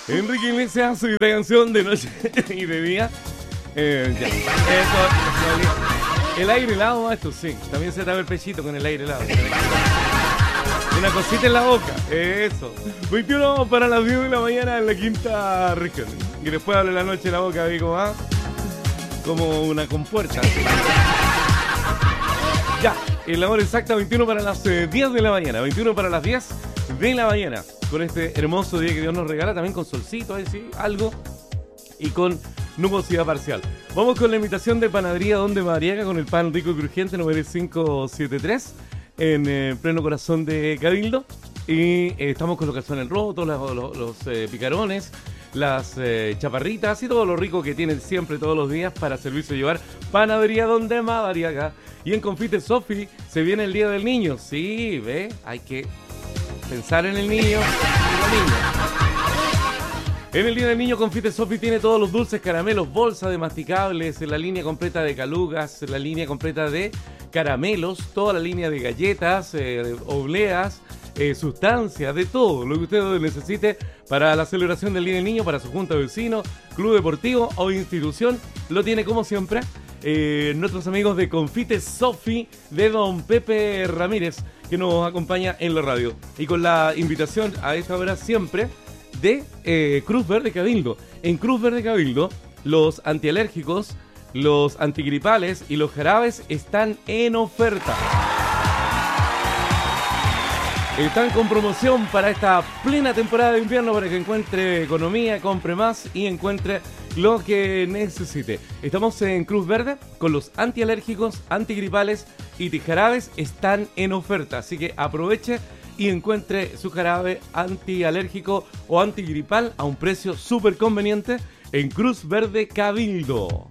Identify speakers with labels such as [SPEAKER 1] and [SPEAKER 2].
[SPEAKER 1] Enrique Iglesias, su canción de noche y de día. Ya. Eso, el aire helado, esto sí. También se te ve el pechito con el aire helado. Una cosita en la boca. Eso. 21 para las 10 de la mañana en la quinta región. Y después abre la noche en la boca, digo, como una compuerta. Ya, el hora exacta, 21 para las 10 de la mañana. 21 para las 10 de la mañana. Con este hermoso día que Dios nos regala, también con solcito, sí, algo. Y con nubosidad parcial. Vamos con la invitación de Panadería Donde Madariaga con el pan rico y crujiente número 573 en pleno corazón de Cabildo. Y estamos con los calzones rotos, los picarones, las chaparritas y todo lo rico que tienen siempre todos los días para servirse y llevar. Panadería Donde Madariaga. Y en Confite Sofi se viene el Día del Niño. Sí, ve, hay que pensar en el niño y la niña. En el Día del Niño, Confite Sofi tiene todos los dulces, caramelos, bolsa de masticables, la línea completa de calugas, la línea completa de caramelos, toda la línea de galletas, obleas, sustancias, de todo lo que usted necesite para la celebración del Día del Niño, para su junta de vecinos, club deportivo o institución. Lo tiene como siempre nuestros amigos de Confite Sofi de don Pepe Ramírez, que nos acompaña en la radio. Y con la invitación a esta hora siempre de Cruz Verde Cabildo. En Cruz Verde Cabildo, los antialérgicos, los antigripales y los jarabes están en oferta. Están con promoción para esta plena temporada de invierno para que encuentre economía, compre más y encuentre lo que necesite. Estamos en Cruz Verde con los antialérgicos, antigripales y jarabes están en oferta. Así que aproveche y encuentre su jarabe antialérgico o antigripal a un precio súper conveniente en Cruz Verde Cabildo.